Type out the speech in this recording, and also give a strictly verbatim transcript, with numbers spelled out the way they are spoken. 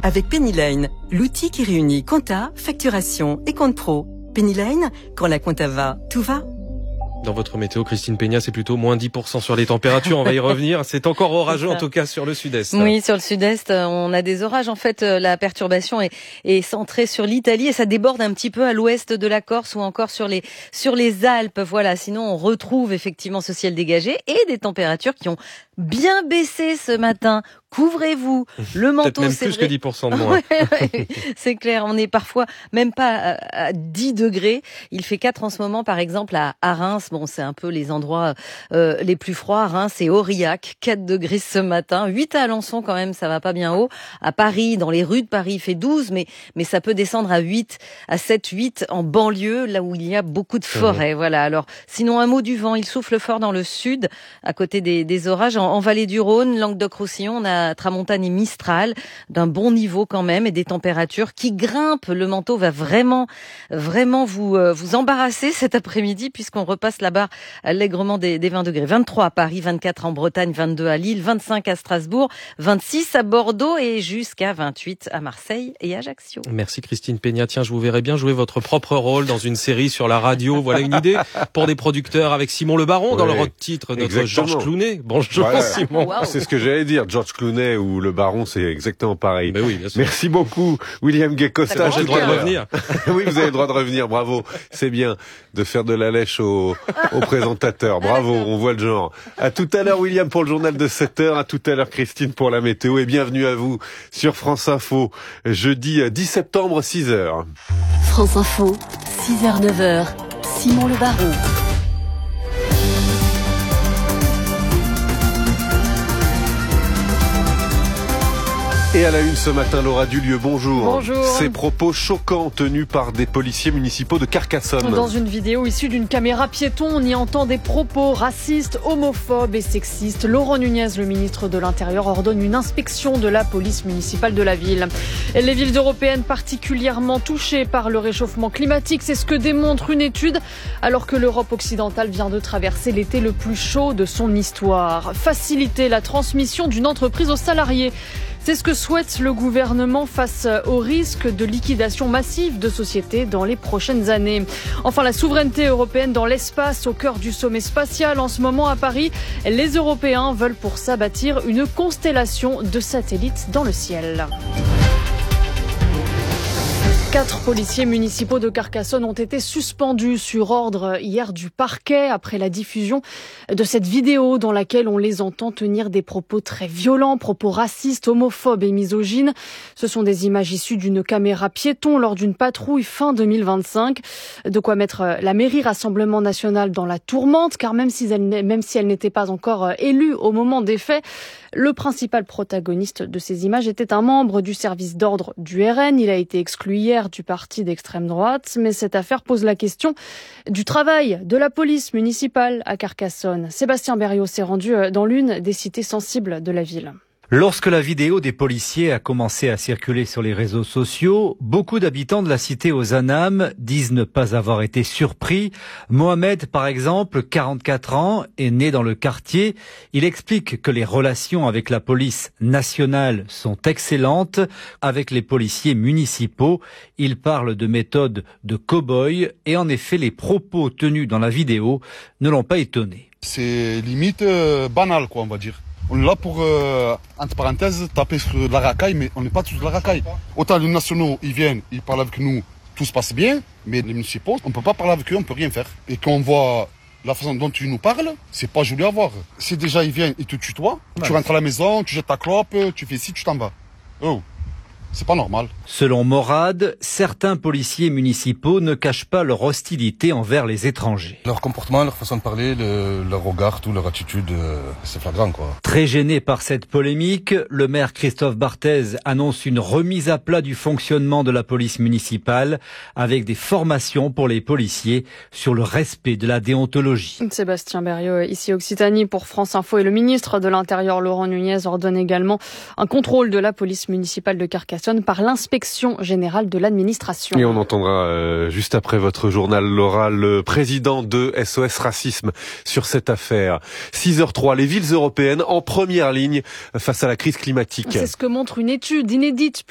avec Pennyline, l'outil qui réunit compta, facturation et compte pro. Pennyline, quand la compta va, tout va. Dans votre météo, Christine Peña, c'est plutôt moins dix pour cent sur les températures. On va y revenir. C'est encore orageux, en tout cas, sur le sud-est. Oui, sur le sud-est, on a des orages. En fait, la perturbation est, est centrée sur l'Italie et ça déborde un petit peu à l'ouest de la Corse ou encore sur les, sur les Alpes. Voilà. Sinon, on retrouve effectivement ce ciel dégagé et des températures qui ont bien baissé ce matin. Couvrez-vous. Le manteau, peut-être même c'est plus vrai. que dix pour cent de moins. Ouais, ouais, c'est clair. On est parfois même pas à, à dix degrés. Il fait quatre en ce moment, par exemple, à, à Reims. Bon, c'est un peu les endroits euh, les plus froids. Reims et Aurillac, quatre degrés ce matin. huit à Alençon quand même, ça va pas bien haut. À Paris, dans les rues de Paris, il fait douze, mais, mais ça peut descendre à huit, à sept, huit en banlieue, là où il y a beaucoup de forêts. Mmh. Voilà. Alors, sinon, un mot du vent. Il souffle fort dans le sud, à côté des, des orages. En, en vallée du Rhône, Languedoc-Roussillon, on a Tramontane et Mistral, d'un bon niveau quand même, et des températures qui grimpent. Le manteau va vraiment, vraiment vous, euh, vous embarrasser cet après-midi, puisqu'on repasse la barre allègrement des, des vingt degrés. vingt-trois à Paris, vingt-quatre en Bretagne, vingt-deux à Lille, vingt-cinq à Strasbourg, vingt-six à Bordeaux et jusqu'à vingt-huit à Marseille et Ajaccio. Merci Christine Peña. Tiens, je vous verrai bien jouer votre propre rôle dans une série sur la radio. Voilà une idée pour des producteurs avec Simon Le Baron, ouais, dans le rôle titre, notre exactement. Georges Clooney. Bonjour voilà. Simon. Wow. C'est ce que j'allais dire. Georges Clooney ou Le Baron, c'est exactement pareil. Ben oui, bien sûr. Merci beaucoup, William Gay-Costa. J'ai le droit de revenir. Oui, vous avez le droit de revenir. Bravo. C'est bien de faire de la lèche au, au présentateur. Bravo, on voit le genre. À tout à l'heure, William, pour le journal de sept heures. À tout à l'heure, Christine, pour la météo. Et bienvenue à vous sur France Info. Jeudi dix septembre, six heures. France Info, six heures, neuf heures. Simon Le Baron. Et à la une ce matin, Laura Dulieu, bonjour. Bonjour. Ces propos choquants tenus par des policiers municipaux de Carcassonne. Dans une vidéo issue d'une caméra piéton, on y entend des propos racistes, homophobes et sexistes. Laurent Nunez, le ministre de l'Intérieur, ordonne une inspection de la police municipale de la ville. Et les villes européennes particulièrement touchées par le réchauffement climatique, c'est ce que démontre une étude, alors que l'Europe occidentale vient de traverser l'été le plus chaud de son histoire. Faciliter la transmission d'une entreprise aux salariés. C'est ce que souhaite le gouvernement face au risque de liquidation massive de sociétés dans les prochaines années. Enfin, la souveraineté européenne dans l'espace, au cœur du sommet spatial. En ce moment à Paris, les Européens veulent pour ça bâtir une constellation de satellites dans le ciel. Quatre policiers municipaux de Carcassonne ont été suspendus sur ordre hier du parquet après la diffusion de cette vidéo dans laquelle on les entend tenir des propos très violents, propos racistes, homophobes et misogynes. Ce sont des images issues d'une caméra piéton lors d'une patrouille fin deux mille vingt-cinq. De quoi mettre la mairie Rassemblement National dans la tourmente, car même si elle, même si elle n'était pas encore élue au moment des faits, le principal protagoniste de ces images était un membre du service d'ordre du R N. Il a été exclu hier du parti d'extrême droite, mais cette affaire pose la question du travail de la police municipale à Carcassonne. Sébastien Berriot s'est rendu dans l'une des cités sensibles de la ville. Lorsque la vidéo des policiers a commencé à circuler sur les réseaux sociaux, beaucoup d'habitants de la cité aux Anames disent ne pas avoir été surpris. Mohamed, par exemple, quarante-quatre ans, est né dans le quartier. Il explique que les relations avec la police nationale sont excellentes. Avec les policiers municipaux, il parle de méthode de cow-boy et en effet, les propos tenus dans la vidéo ne l'ont pas étonné. C'est limite euh, banal, quoi, on va dire. On est là pour, euh, entre parenthèses, taper sur la racaille, mais on n'est pas tous de la racaille. Autant les nationaux, ils viennent, ils parlent avec nous, tout se passe bien, mais les municipaux, on ne peut pas parler avec eux, on ne peut rien faire. Et quand on voit la façon dont tu nous parles, c'est pas joli à voir. Si déjà ils viennent, ils te tutoient, ouais, tu rentres à la maison, tu jettes ta clope, tu fais ci, tu t'en vas. Oh, c'est pas normal. Selon Morad, certains policiers municipaux ne cachent pas leur hostilité envers les étrangers. Leur comportement, leur façon de parler, le, leur regard, tout leur attitude, euh, c'est flagrant, quoi. Très gêné par cette polémique, le maire Christophe Barthez annonce une remise à plat du fonctionnement de la police municipale avec des formations pour les policiers sur le respect de la déontologie. Sébastien Berriot, ici Occitanie pour France Info, et le ministre de l'Intérieur Laurent Nunez ordonne également un contrôle de la police municipale de Carcassonne par l'inspection générale de l'administration. Et on entendra euh, juste après votre journal, Laura, le président de S O S Racisme sur cette affaire. six heures trois, les villes européennes en première ligne face à la crise climatique. C'est ce que montre une étude inédite